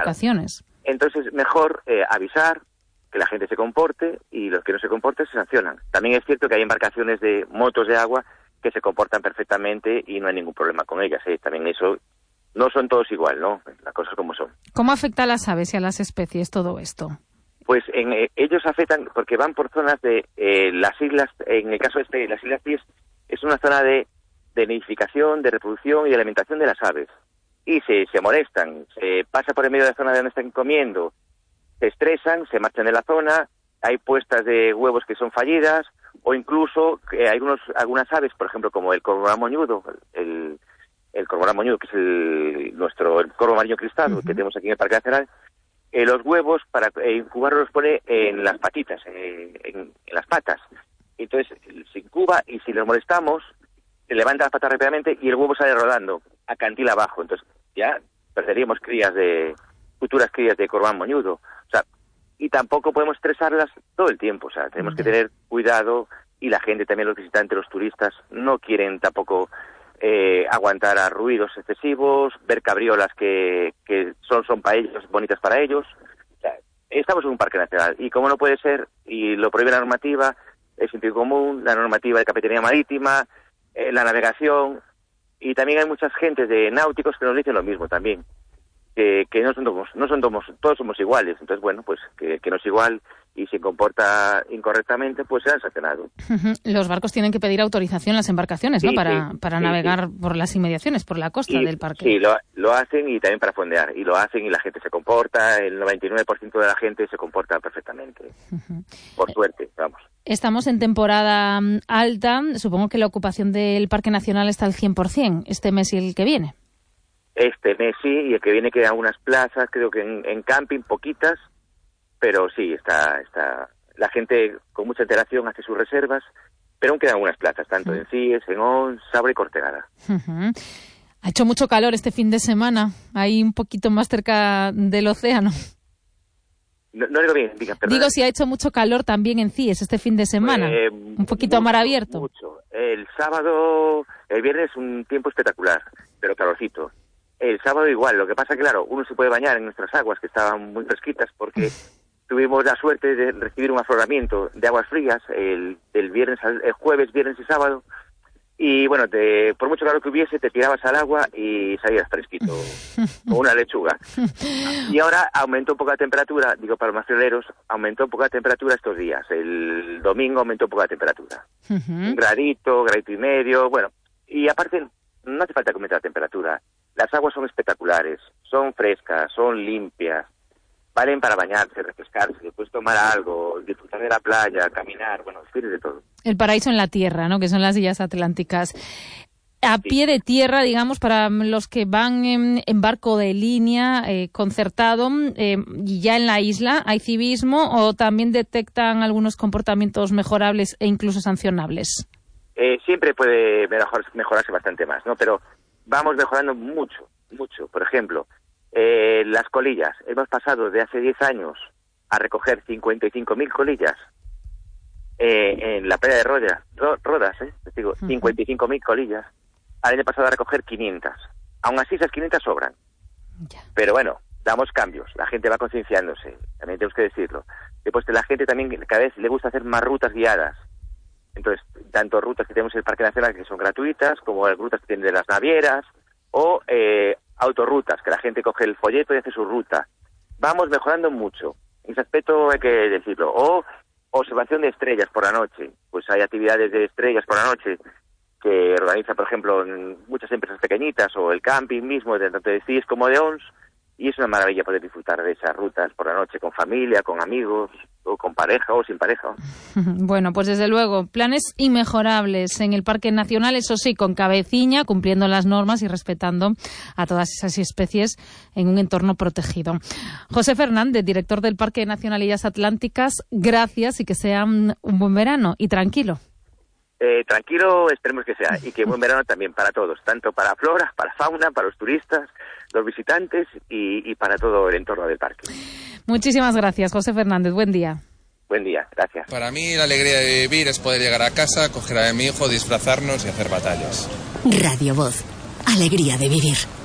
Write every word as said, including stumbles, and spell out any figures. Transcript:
embarcaciones. Claro. Entonces, mejor eh, avisar, que la gente se comporte, y los que no se comporten se sancionan. También es cierto que hay embarcaciones de motos de agua que se comportan perfectamente y no hay ningún problema con ellas, ¿eh? También eso, no son todos igual, ¿no? Las cosas como son. ¿Cómo afecta a las aves y a las especies todo esto? Pues en, eh, ellos afectan porque van por zonas de eh, las islas, en el caso este, las Islas Cíes, es una zona de, de nidificación, de reproducción y de alimentación de las aves. Y se, se molestan, se pasa por el medio de la zona donde están comiendo, se estresan, se marchan de la zona, hay puestas de huevos que son fallidas, o incluso eh, algunos, algunas aves, por ejemplo, como el cormorán moñudo, el, el cormorán moñudo, que es el, nuestro el corvo amarillo cristado, uh-huh, que tenemos aquí en el Parque Nacional, eh, los huevos para eh, incubarlos los pone en las patitas, eh, en, en las patas. Entonces se incuba y si los molestamos, se levanta las patas rápidamente y el huevo sale rodando, acantila abajo. Entonces ya perderíamos crías de, futuras crías de cormorán moñudo. O sea, y tampoco podemos estresarlas todo el tiempo. O sea, tenemos que tener cuidado, y la gente también, los visitantes, los turistas, no quieren tampoco eh, aguantar a ruidos excesivos, ver cabriolas que, que son, son para ellos, bonitas para ellos. O sea, estamos en un parque nacional y como no puede ser, y lo prohíbe la normativa, el sentido común, la normativa de Capitanía Marítima, eh, la navegación, y también hay muchas gentes de náuticos que nos dicen lo mismo también, que, que no son todos, no son todos, todos somos iguales. Entonces, bueno, pues que, que no es igual, y si comporta incorrectamente, pues será sancionado. Los barcos tienen que pedir autorización, las embarcaciones, ¿no? Sí, para sí, para sí, navegar sí. por las inmediaciones, por la costa y, del parque. Sí, lo, lo hacen, y también para fondear, y lo hacen y la gente se comporta, el noventa y nueve por ciento de la gente se comporta perfectamente. Uh-huh. Por suerte, vamos. Estamos en temporada alta, supongo que la ocupación del Parque Nacional está al cien por ciento este mes y el que viene. Este mes sí, y el que viene quedan unas plazas, creo que en, en camping, poquitas, pero sí, está, está, la gente con mucha interacción hace sus reservas, pero aún quedan unas plazas, tanto uh-huh. en Cíes, en Ons, Sabre y Cortegada. Uh-huh. Ha hecho mucho calor este fin de semana, ahí un poquito más cerca del océano. No, no digo bien, diga, perdón. Digo si ha hecho mucho calor también en Cíes este fin de semana, eh, un poquito mucho, a mar abierto. Mucho. El sábado, el viernes un tiempo espectacular, pero calorcito. El sábado igual, lo que pasa que claro, uno se puede bañar en nuestras aguas que estaban muy fresquitas porque tuvimos la suerte de recibir un afloramiento de aguas frías el, el viernes, el jueves, viernes y sábado. Y bueno, te, por mucho calor que hubiese, te tirabas al agua y salías fresquito, como una lechuga. Y ahora aumentó un poco la temperatura, digo para los más frioleros, aumentó un poco la temperatura estos días. El domingo aumentó un poco la temperatura. Uh-huh. Un gradito, gradito y medio, bueno. Y aparte, no hace falta que aumente la temperatura. Las aguas son espectaculares, son frescas, son limpias, valen para bañarse, refrescarse, después tomar algo, disfrutar de la playa, caminar, bueno, decir de todo. El paraíso en la tierra, ¿no? Que son las islas atlánticas. A sí. Pie de tierra, digamos, para los que van en, en barco de línea eh, concertado, eh, y ya en la isla, ¿hay civismo o también detectan algunos comportamientos mejorables e incluso sancionables? Eh, siempre puede mejor, mejorarse bastante más, ¿no? Pero vamos mejorando mucho, mucho. Por ejemplo, eh, las colillas. Hemos pasado de hace diez años a recoger cincuenta y cinco mil colillas eh, en la playa de Rodas, ro, Rodas, ¿eh? Les digo, uh-huh. cincuenta y cinco mil colillas. Al año pasado a recoger quinientas. Aún así esas quinientas sobran. Yeah. Pero bueno, damos cambios. La gente va concienciándose. También tenemos que decirlo. Después que la gente también cada vez le gusta hacer más rutas guiadas. Entonces, tanto rutas que tenemos en el Parque Nacional que son gratuitas, como rutas que tienen de las navieras, o eh, autorrutas, que la gente coge el folleto y hace su ruta. Vamos mejorando mucho. En ese aspecto hay que decirlo. O observación de estrellas por la noche. Pues hay actividades de estrellas por la noche que organiza, por ejemplo, muchas empresas pequeñitas, o el camping mismo, tanto de Cíes como de Ons, y es una maravilla poder disfrutar de esas rutas por la noche con familia, con amigos, o con pareja o sin pareja. Bueno, pues desde luego, planes inmejorables en el Parque Nacional, eso sí, con cabeciña, cumpliendo las normas y respetando a todas esas especies en un entorno protegido. José Fernández, director del Parque Nacional Illas Atlánticas, gracias y que sea un buen verano y tranquilo. Eh, tranquilo, esperemos que sea, y que buen verano también para todos, tanto para flora, para fauna, para los turistas, los visitantes y, y para todo el entorno del parque. Muchísimas gracias, José Fernández. Buen día. Buen día, gracias. Para mí la alegría de vivir es poder llegar a casa, coger a mi hijo, disfrazarnos y hacer batallas. Radio Voz, alegría de vivir.